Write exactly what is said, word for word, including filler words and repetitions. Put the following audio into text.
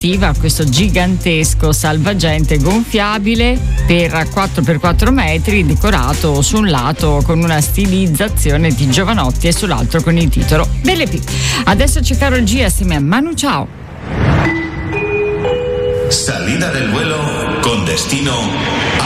attiva questo gigantesco salvagente gonfiabile per quattro per quattro metri, decorato su un lato con una stilizzazione di Jovanotti e sull'altro con il titolo Belle P. Adesso c'è Karol G assieme a Manu Chao. Salida del vuelo con destino